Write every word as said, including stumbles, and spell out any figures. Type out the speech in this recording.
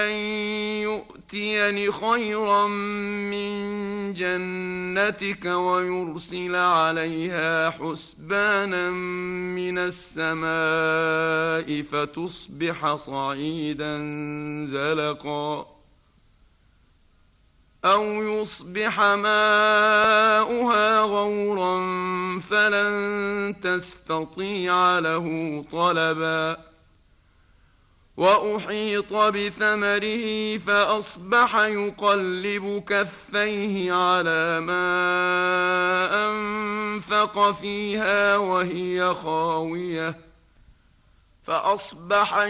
أن يؤتيني خيرا من جنتك ويرسل عليها حسبانا من السماء فتصبح صعيدا زلقا أو يصبح ماؤها غورا فلن تستطيع له طلبا وأحيط بثمره فأصبح يقلب كفيه على ما أنفق فيها وهي خاوية فأصبح